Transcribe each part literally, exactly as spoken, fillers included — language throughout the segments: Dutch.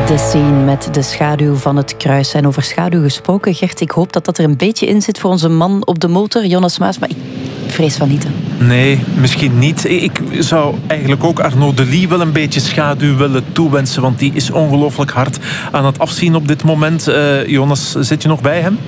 De scene met de schaduw van het kruis. En over schaduw gesproken, Gert, ik hoop dat dat er een beetje in zit voor onze man op de motor, Jonas Maas, maar ik vrees van niet. Hè. Nee, misschien niet. Ik zou eigenlijk ook Arnaud Delis wel een beetje schaduw willen toewensen, want die is ongelooflijk hard aan het afzien op dit moment. Uh, Jonas, zit je nog bij hem?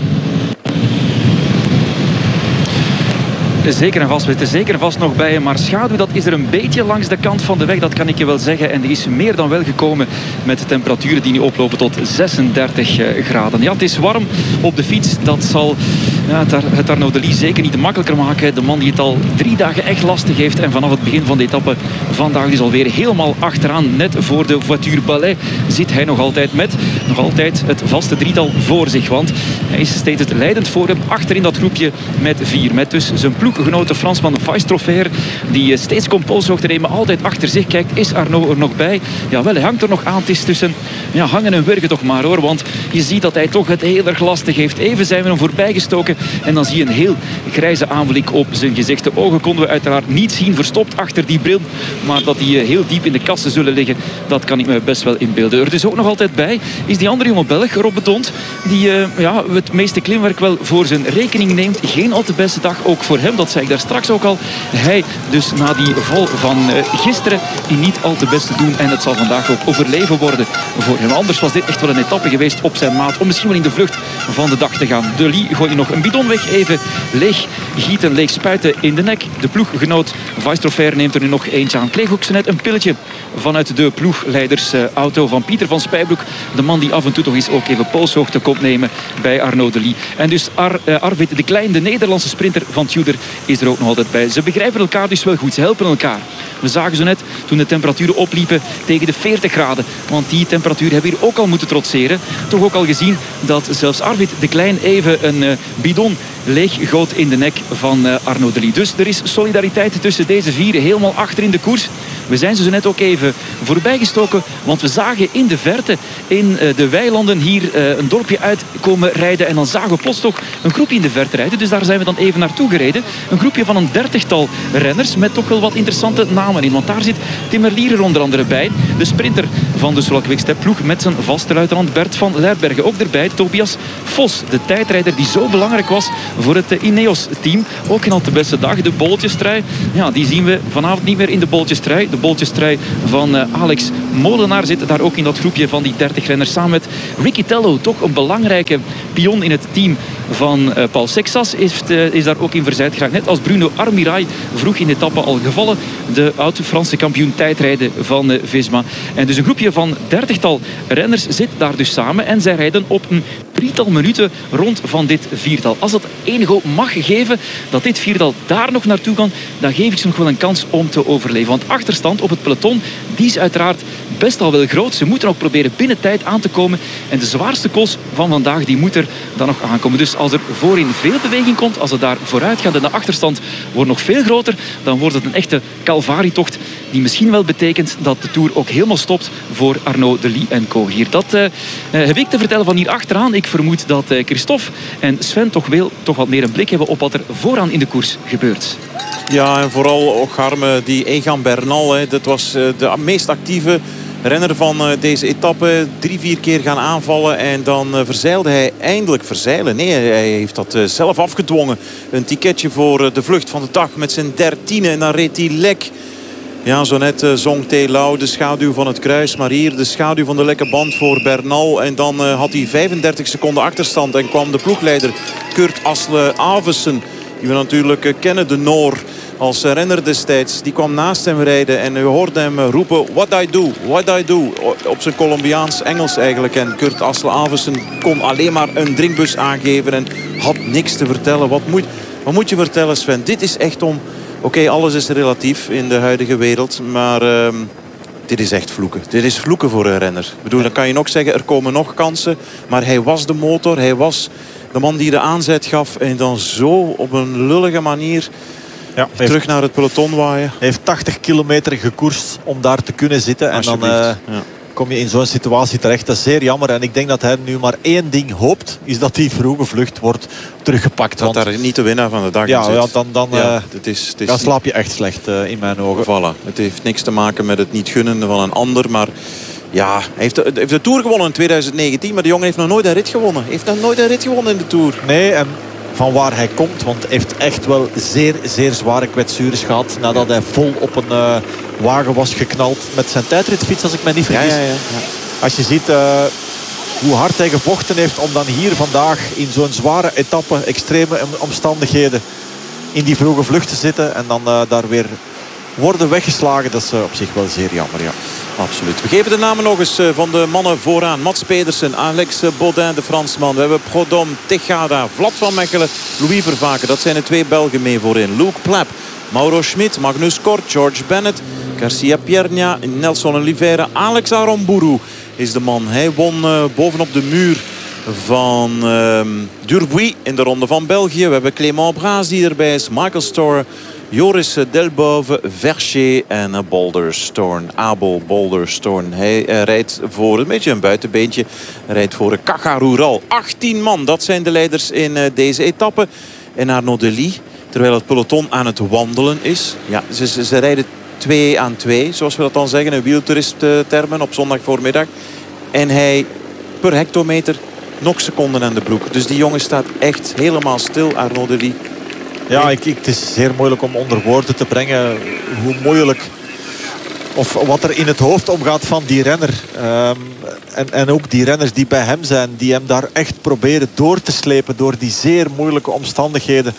Zeker en vast, we zitten zeker en vast nog bij hem. Maar schaduw, dat is er een beetje langs de kant van de weg. Dat kan ik je wel zeggen. En die is meer dan wel gekomen met de temperaturen die nu oplopen tot zesendertig graden. Ja, het is warm op de fiets. Dat zal ja, het Arnaud Delis zeker niet makkelijker maken. De man die het al drie dagen echt lastig heeft. En vanaf het begin van de etappe vandaag dus alweer helemaal achteraan. Net voor de voiture ballet zit hij nog altijd met nog altijd het vaste drietal voor zich. Want hij is steeds het leidend voor hem. Achterin dat groepje met vier. Met dus zijn ploeggenote Fransman Weistrofer, die steeds komt polshoogte nemen, altijd achter zich kijkt. Is Arnaud er nog bij? Jawel, hij hangt er nog aan. Het is tussen ja, hangen en wurgen toch maar hoor. Want je ziet dat hij toch het heel erg lastig heeft. Even zijn we hem voorbij gestoken. En dan zie je een heel grijze aanblik op zijn gezicht. De ogen konden we uiteraard niet zien, verstopt achter die bril. Maar dat die heel diep in de kassen zullen liggen, dat kan ik me best wel inbeelden. Er dus ook nog altijd bij is die andere jonge Belg, Rob Betont, die uh, ja, het meeste klimwerk wel voor zijn rekening neemt. Geen al te beste dag ook voor hem. Dat zei ik daar straks ook al. Hij dus na die val van uh, gisteren die niet al te best te doen. En het zal vandaag ook overleven worden voor hem. Anders was dit echt wel een etappe geweest op zijn maat. Om misschien wel in de vlucht van de dag te gaan. Delis gooit nog een bidon weg. Even leeg gieten, leeg spuiten in de nek. De ploeggenoot Weistrofer neemt er nu nog eentje aan. Kreeg ook zo net een pilletje vanuit de ploegleidersauto van Pieter van Spijbroek. De man die af en toe toch eens ook even polshoogte komt nemen bij Arnaud Delis. En dus Ar, uh, Arvid de Klein, de Nederlandse sprinter van Tudor, is er ook nog altijd bij. Ze begrijpen elkaar dus wel goed. Ze helpen elkaar. We zagen zo net toen de temperaturen opliepen tegen de veertig graden. Want die temperatuur hebben we hier ook al moeten trotseren. Toch ook al gezien dat zelfs Arvid de Klein even een uh, bidon leeg goot in de nek van uh, Arnaud Delis. Dus er is solidariteit tussen deze vier helemaal achter in de koers. We zijn ze zo net ook even voorbij gestoken. Want we zagen in de verte, in uh, de weilanden hier uh, een dorpje uitkomen rijden. En dan zagen we plots toch een groepje in de verte rijden. Dus daar zijn we dan even naartoe gereden. Een groepje van een dertigtal renners met toch wel wat interessante namen in. Want daar zit Tim Merlier er onder andere bij. De sprinter van de Sola Quick-Step ploeg met zijn vaste luitenant Bert van Lerbergen. Ook erbij Tobias Vos, de tijdrijder die zo belangrijk was voor het Ineos-team. Ook geen al te beste dag. De bolletjestrui, ja, die zien we vanavond niet meer in de bolletjestrui. De bolletjestrui van uh, Alex Molenaar zit daar ook in dat groepje van die dertig renners. Samen met Ricky Tello, toch een belangrijke pion in het team van uh, Paul Sexas. Is, uh, is daar ook in verzeild geraakt. Net als Bruno Armirail vroeg in de etappe al gevallen. De oud-Franse kampioen tijdrijden van uh, Visma. En dus een groepje van dertigtal renners zit daar dus samen. En zij rijden op een drietal minuten rond van dit viertal. Als dat enige hoop mag geven dat dit viertal daar nog naartoe kan, dan geef ik ze nog wel een kans om te overleven. Want achterstand op het peloton, die is uiteraard best al wel groot. Ze moeten ook proberen binnen tijd aan te komen. En de zwaarste kos van vandaag, die moet er dan nog aankomen. Dus als er voorin veel beweging komt, als het daar vooruit gaat en de achterstand wordt nog veel groter, dan wordt het een echte calvarietocht die misschien wel betekent dat de Tour ook helemaal stopt voor Arnaud Delis en co. Hier. Dat uh, heb ik te vertellen van hier achteraan. Ik vermoed dat uh, Christophe en Sven toch, wel, toch wat meer een blik hebben op wat er vooraan in de koers gebeurt. Ja, en vooral ook Harme, die Egan Bernal. Hè, dat was uh, de meest actieve renner van uh, deze etappe. Drie, vier keer gaan aanvallen en dan uh, verzeilde hij eindelijk verzeilen. Nee, hij heeft dat uh, zelf afgedwongen. Een ticketje voor uh, de vlucht van de dag met zijn dertiende en dan reed hij lek. Ja, zo net uh, zong T. Lau de schaduw van het kruis. Maar hier de schaduw van de lekke band voor Bernal. En dan uh, had hij vijfendertig seconden achterstand. En kwam de ploegleider Kurt Asle Avesen, die we natuurlijk uh, kennen, de Noor als uh, renner destijds. Die kwam naast hem rijden en we hoorden hem uh, roepen what I do, what I do. Op zijn Colombiaans Engels eigenlijk. En Kurt Asle Avesen kon alleen maar een drinkbus aangeven en had niks te vertellen. Wat moet, wat moet je vertellen, Sven? Dit is echt om... Oké, okay, alles is relatief in de huidige wereld, maar uh, dit is echt vloeken. Dit is vloeken voor een renner. Ik bedoel, dan kan je nog zeggen, er komen nog kansen. Maar hij was de motor, hij was de man die de aanzet gaf. En dan zo op een lullige manier ja, terug heeft, naar het peloton waaien. Hij heeft tachtig kilometer gekoerst om daar te kunnen zitten. En dan uh, ja. kom je in zo'n situatie terecht. Dat is zeer jammer. En ik denk dat hij nu maar één ding hoopt, is dat die vroege vlucht wordt teruggepakt. Dat want... daar niet de winnaar van de dag ja, in zit. Ja, dan, dan, ja, uh, het is, het is dan slaap je echt slecht uh, in mijn ogen. Voilà. Het heeft niks te maken met het niet gunnen van een ander. Maar Ja, hij heeft de, heeft de Tour gewonnen in twintig negentien. Maar de jongen heeft nog nooit een rit gewonnen. Hij heeft nog nooit een rit gewonnen in de Tour. Nee, en van waar hij komt. Want hij heeft echt wel zeer, zeer zware kwetsures gehad. Nadat hij vol op een uh, wagen was geknald. Met zijn tijdritfiets, als ik me niet vergis. Ja, ja, ja, ja. Als je ziet uh, hoe hard hij gevochten heeft om dan hier vandaag in zo'n zware etappe, extreme omstandigheden, in die vroege vlucht te zitten. En dan uh, daar weer worden weggeslagen. Dat is uh, op zich wel zeer jammer, ja. Absoluut. We geven de namen nog eens van de mannen vooraan. Mats Pedersen, Alex Baudin, de Fransman. We hebben Prudhomme, Tejada, Vlad van Mechelen, Louis Vervaken. Dat zijn de twee Belgen mee voorin. Luke Plapp, Mauro Schmid, Magnus Kort, George Bennett, Garcia Pierna, Nelson Oliveira, Alex Aramburu is de man. Hij won uh, bovenop de muur van uh, Durbuy in de Ronde van België. We hebben Clément Braas die erbij is, Michael Storer, Joris Delbove, Vercher en Boulderstorn. Abel Boulderstorn. Hij uh, rijdt voor een beetje een buitenbeentje. Hij rijdt voor een Caja Rural. achttien man, dat zijn de leiders in uh, deze etappe. En Arnaud Delis, terwijl het peloton aan het wandelen is. Ja, ze, ze, ze rijden twee aan twee, zoals we dat dan zeggen. Een wieltoerist-termen op zondag voormiddag. En hij per hectometer nog seconden aan de broek. Dus die jongen staat echt helemaal stil, Arnaud Delis. Ja, ik, ik, het is zeer moeilijk om onder woorden te brengen hoe moeilijk, of wat er in het hoofd omgaat van die renner. Um, en, en ook die renners die bij hem zijn, die hem daar echt proberen door te slepen door die zeer moeilijke omstandigheden.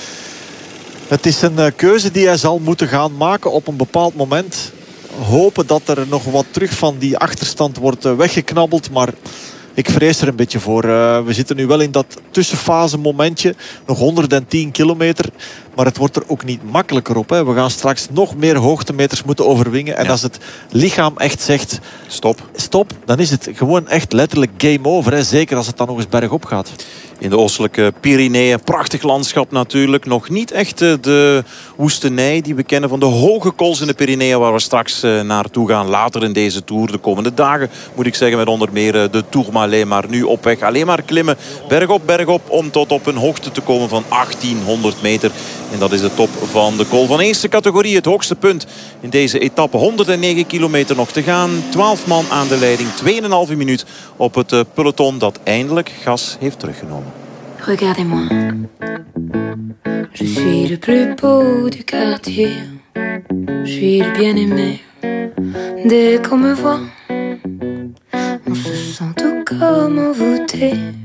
Het is een uh, keuze die hij zal moeten gaan maken op een bepaald moment. Hopen dat er nog wat terug van die achterstand wordt uh, weggeknabbeld, maar ik vrees er een beetje voor. Uh, we zitten nu wel in dat tussenfase momentje. Nog honderdtien kilometer. Maar het wordt er ook niet makkelijker op. Hè. We gaan straks nog meer hoogtemeters moeten overwinnen. En ja. Als het lichaam echt zegt stop. Stop, dan is het gewoon echt letterlijk game over. Hè. Zeker als het dan nog eens bergop gaat. In de oostelijke Pyreneeën. Prachtig landschap natuurlijk. Nog niet echt de woestenij die we kennen van de hoge kools in de Pyreneeën. Waar we straks naartoe gaan. Later in deze Tour. De komende dagen moet ik zeggen. Met onder meer de Tourmalet. Maar nu op weg. Alleen maar klimmen. Berg op, berg op. Om tot op een hoogte te komen van achttienhonderd meter. En dat is de top van de kool van eerste categorie. Het hoogste punt in deze etappe. honderdnegen kilometer nog te gaan. twaalf man aan de leiding. twee komma vijf minuut op het peloton dat eindelijk gas heeft teruggenomen. Regardez-moi. Je suis le plus beau du quartier. Je suis le bien-aimé. Dès qu'on me voit, on se sent tout comme envoûté.